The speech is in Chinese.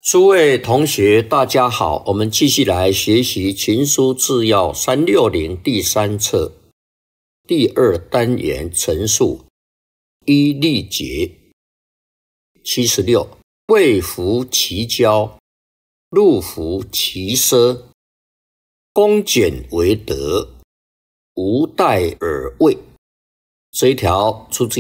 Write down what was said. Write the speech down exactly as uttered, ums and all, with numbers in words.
诸位同学，大家好，我们继续来学习《群书治要》三六零第三册第二单元陈述一历节七十六，位服其交，禄服其奢，恭俭为德，无待尔位。这一条出自